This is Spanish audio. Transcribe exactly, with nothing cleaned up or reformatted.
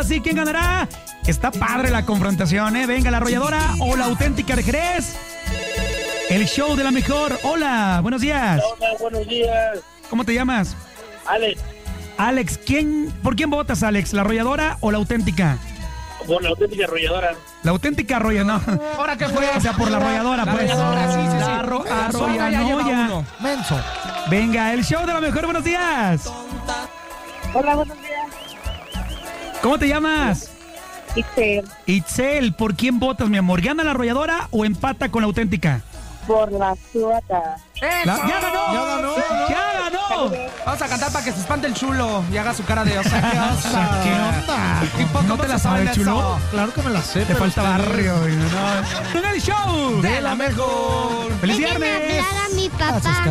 ahora sí, ¿quién ganará? Está padre la confrontación, ¿eh? Venga, la arrolladora o la auténtica de Jerez. El show de la mejor. Hola, buenos días. Hola, buenos días. ¿Cómo te llamas? Alex. Alex, ¿quién, ¿por quién votas, Alex? ¿La arrolladora o la auténtica? Por la auténtica arrolladora. La auténtica arrolladora, no. ¿Ahora qué fue? O sea, por la arrolladora, La pues. arrolladora, sí, sí, sí. La arro- La suegra ya arrollanoya. lleva uno. Menso. Venga, el show de la mejor, buenos días. Hola, buenos días. ¿Cómo te llamas? Itzel, Itzel, ¿por quién votas, mi amor? ¿Gana la arrolladora o empata con la auténtica? por la suata. La- ¡Ya ganó! ¡Ya ganó! ¡Ya ganó! Vamos a cantar para que se espante el chulo y haga su cara de osa. ¿Qué osa? ¿Qué onda? ¿Y por ¿No cómo te la se sabe sabes, eso? chulo? Claro que me la sé. Te pero falta ustedes- barrio. No. ¡En el show! De la mejor. ¡Feliz Déjenme viernes! hablar a mi Gracias, papá.